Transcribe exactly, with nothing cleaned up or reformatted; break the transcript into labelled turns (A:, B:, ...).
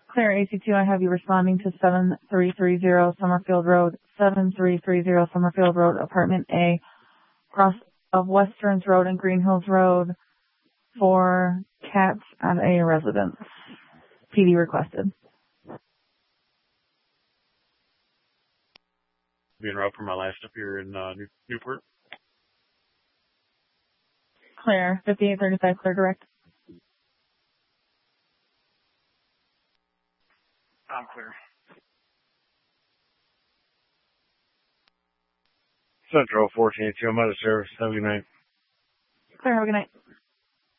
A: Clear A C two, I have you responding to seven three three zero Summerfield Road, seven three three zero Summerfield Road, Apartment A, cross of Westerns Road and Green Hills Road for cats at a residence. P D requested.
B: Being route for my last up here in uh, New- Newport.
A: Clear, fifty-eight thirty-five, clear direct.
B: I'm clear. Central fourteen two, I'm out of service. Have a good night.
A: Clear, have a good night.